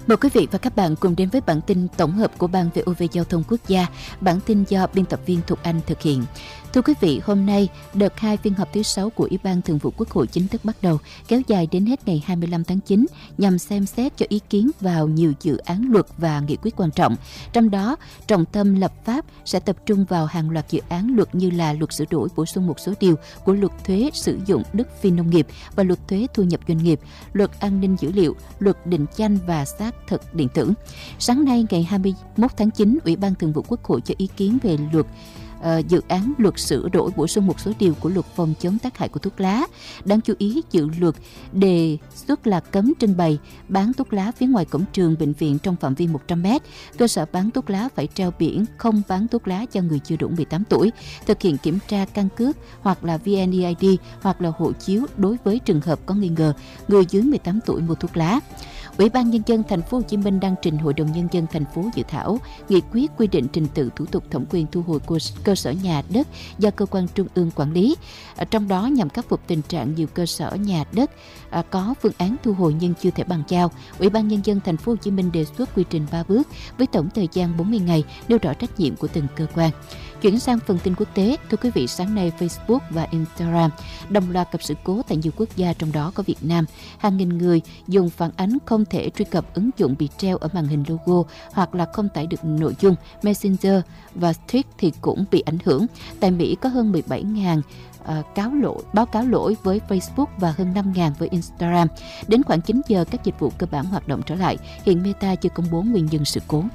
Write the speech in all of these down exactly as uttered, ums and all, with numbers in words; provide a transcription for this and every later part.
Mời quý vị và các bạn cùng đến với bản tin tổng hợp của Ban vê o vê Giao thông Quốc gia. Bản tin do biên tập viên Thục Anh thực hiện. Thưa quý vị, hôm nay, đợt hai phiên họp thứ sáu của Ủy ban Thường vụ Quốc hội chính thức bắt đầu, kéo dài đến hết ngày hai mươi lăm tháng chín, nhằm xem xét cho ý kiến vào nhiều dự án luật và nghị quyết quan trọng. Trong đó, trọng tâm lập pháp sẽ tập trung vào hàng loạt dự án luật như là luật sửa đổi bổ sung một số điều của luật thuế sử dụng đất phi nông nghiệp và luật thuế thu nhập doanh nghiệp, luật an ninh dữ liệu, luật định danh và xác thực điện tử. Sáng nay, ngày hai mươi mốt tháng chín, Ủy ban Thường vụ Quốc hội cho ý kiến về luật Uh, dự án luật sửa đổi bổ sung một số điều của luật phòng chống tác hại của thuốc lá. Đáng chú ý, dự luật đề xuất là cấm trưng bày, bán thuốc lá phía ngoài cổng trường, bệnh viện trong phạm vi một trăm mét. Cơ sở bán thuốc lá phải treo biển không bán thuốc lá cho người chưa đủ mười tám tuổi. Thực hiện kiểm tra căn cước hoặc là vê en e i đê hoặc là hộ chiếu đối với trường hợp có nghi ngờ người dưới mười tám tuổi mua thuốc lá. Ủy ban Nhân dân Thành phố Hồ Chí Minh đang trình Hội đồng Nhân dân thành phố dự thảo nghị quyết quy định trình tự thủ tục thẩm quyền thu hồi cơ sở nhà đất do cơ quan trung ương quản lý. Trong đó, nhằm khắc phục tình trạng nhiều cơ sở nhà đất có phương án thu hồi nhưng chưa thể bàn giao, Ủy ban Nhân dân Thành phố Hồ Chí Minh đề xuất quy trình ba bước với tổng thời gian bốn mươi ngày, nêu rõ trách nhiệm của từng cơ quan. Chuyển sang phần tin quốc tế, thưa quý vị, sáng nay Facebook và Instagram đồng loạt gặp sự cố tại nhiều quốc gia, trong đó có Việt Nam. Hàng nghìn người dùng phản ánh không thể truy cập ứng dụng bị treo ở màn hình logo hoặc là không tải được nội dung. Messenger và Tweet thì cũng bị ảnh hưởng. Tại Mỹ có hơn mười bảy nghìn uh, cáo lỗi, báo cáo lỗi với Facebook và hơn năm nghìn với Instagram. Đến khoảng chín giờ, các dịch vụ cơ bản hoạt động trở lại. Hiện Meta chưa công bố nguyên nhân sự cố.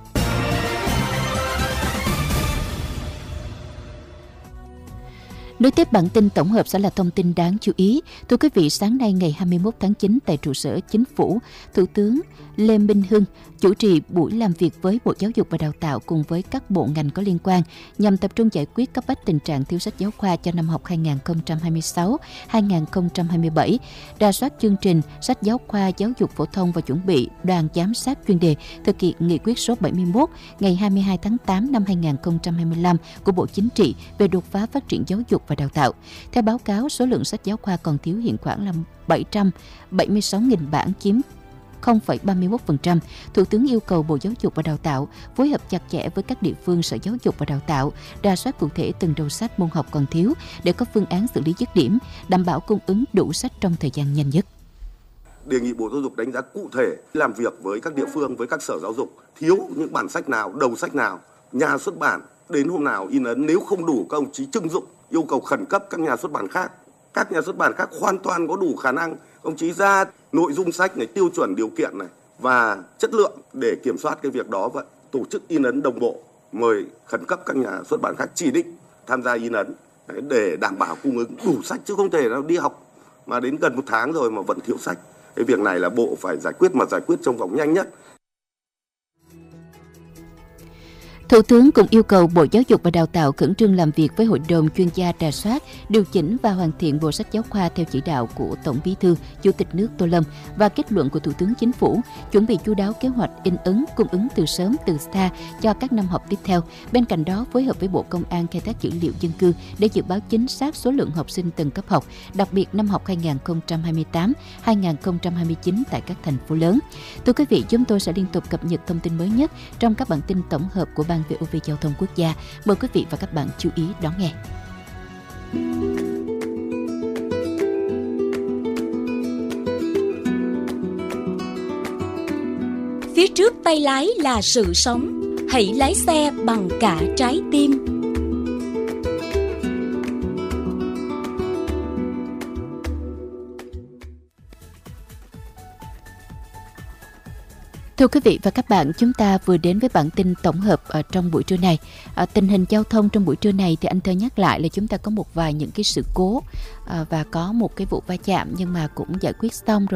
Nối tiếp bản tin tổng hợp sẽ là thông tin đáng chú ý. Thưa quý vị, sáng nay ngày hai mươi mốt tháng chín tại trụ sở Chính phủ, Thủ tướng Lê Minh Hưng chủ trì buổi làm việc với Bộ Giáo dục và Đào tạo cùng với các bộ ngành có liên quan nhằm tập trung giải quyết cấp bách tình trạng thiếu sách giáo khoa cho năm học hai nghìn không trăm hai mươi sáu hai nghìn không trăm hai mươi bảy, rà soát chương trình sách giáo khoa giáo dục phổ thông và chuẩn bị đoàn giám sát chuyên đề thực hiện nghị quyết số bảy mươi mốt ngày hai mươi hai tháng tám năm hai nghìn không trăm hai mươi lăm của Bộ Chính trị về đột phá phát triển giáo dục và đào tạo. Theo báo cáo, số lượng sách giáo khoa còn thiếu hiện khoảng là bảy trăm bảy mươi sáu nghìn bản, chiếm không phẩy ba mươi mốt phần trăm. Thủ tướng yêu cầu Bộ Giáo dục và Đào tạo phối hợp chặt chẽ với các địa phương, Sở Giáo dục và Đào tạo, rà soát cụ thể từng đầu sách môn học còn thiếu để có phương án xử lý dứt điểm, đảm bảo cung ứng đủ sách trong thời gian nhanh nhất. Đề nghị Bộ Giáo dục đánh giá cụ thể, làm việc với các địa phương, với các sở giáo dục, thiếu những bản sách nào, đầu sách nào, nhà xuất bản đến hôm nào in ấn, nếu không đủ các ông chí trưng dụng, yêu cầu khẩn cấp các nhà xuất bản khác. Các nhà xuất bản khác hoàn toàn có đủ khả năng, ông chí ra nội dung sách này, tiêu chuẩn điều kiện này và chất lượng để kiểm soát cái việc đó, vậy tổ chức in ấn đồng bộ, mời khẩn cấp các nhà xuất bản khác chỉ định tham gia in ấn để đảm bảo cung ứng đủ sách, chứ không thể nào đi học mà đến gần một tháng rồi mà vẫn thiếu sách. Cái việc này là Bộ phải giải quyết, mà giải quyết trong vòng nhanh nhất. Thủ tướng cũng yêu cầu Bộ Giáo dục và Đào tạo khẩn trương làm việc với Hội đồng chuyên gia rà soát, điều chỉnh và hoàn thiện bộ sách giáo khoa theo chỉ đạo của Tổng Bí thư, Chủ tịch nước Tô Lâm và kết luận của Thủ tướng Chính phủ, chuẩn bị chu đáo kế hoạch in ấn, cung ứng từ sớm từ xa cho các năm học tiếp theo. Bên cạnh đó, phối hợp với Bộ Công an khai thác dữ liệu dân cư để dự báo chính xác số lượng học sinh từng cấp học, đặc biệt năm học hai nghìn không trăm hai mươi tám hai nghìn không trăm hai mươi chín tại các thành phố lớn. Thưa quý vị, chúng tôi sẽ liên tục cập nhật thông tin mới nhất trong các bản tin tổng hợp của Ban vê o vê Giao thông Quốc gia. Mời quý vị và các bạn chú ý đón nghe. Phía trước tay lái là sự sống, hãy lái xe bằng cả trái tim. Thưa quý vị và các bạn, chúng ta vừa đến với bản tin tổng hợp ở trong buổi trưa này. À, tình hình giao thông trong buổi trưa này thì anh Thơ nhắc lại là chúng ta có một vài những cái sự cố à, và có một cái vụ va chạm nhưng mà cũng giải quyết xong rồi.